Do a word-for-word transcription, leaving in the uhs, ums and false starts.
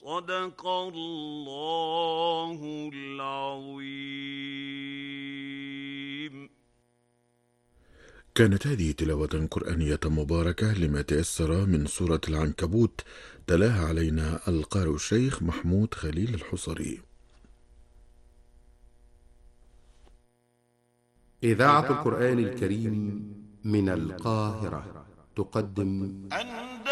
صدق الله العظيم. كانت هذه تلاوة قرآنية مباركة لما تيسر من سورة العنكبوت، تلاها علينا القارئ الشيخ محمود خليل الحصري. إذاعة القرآن الكريم من القاهرة تقدم